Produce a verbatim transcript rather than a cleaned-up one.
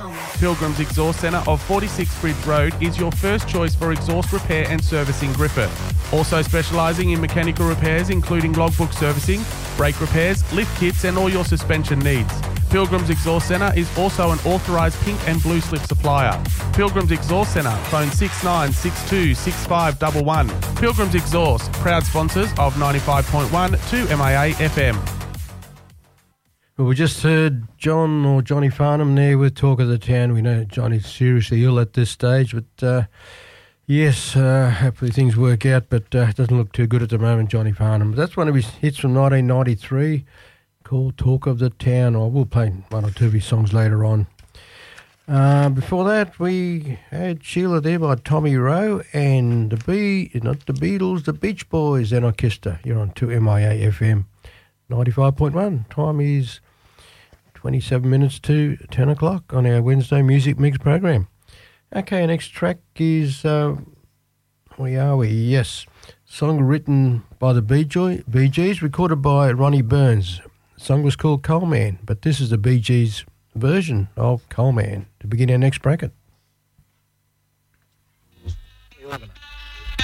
com. Pilgrim's Exhaust Centre of forty-six Bridge Road is your first choice for exhaust repair and service in Griffith. Also specialising in mechanical repairs including logbook servicing, brake repairs, lift kits and all your suspension needs. Pilgrim's Exhaust Centre is also an authorised pink and blue slip supplier. Pilgrim's Exhaust Centre, phone six nine six two six five one one. Pilgrim's Exhaust, proud sponsors of ninety-five point one two M A A F M. Well, we just heard John or Johnny Farnham there with Talk of the Town. We know Johnny's seriously ill at this stage, but uh, yes, uh, hopefully things work out, but uh, it doesn't look too good at the moment, Johnny Farnham. That's one of his hits from nineteen ninety-three called Talk of the Town. Or we'll play one or two of his songs later on. Uh, before that, we had Sheila there by Tommy Rowe and the Be not the Beatles, the Beach Boys and Orchestra. You're on two M I A F M ninety-five point one. Time is twenty-seven minutes to ten o'clock on our Wednesday Music Mix program. Okay, next track is, uh, where are we? Yes, song written by the Bee Gees, Bee Gees, recorded by Ronnie Burns. The song was called Coal Man, but this is the Bee Gees version of Coal Man to begin our next bracket. eleven.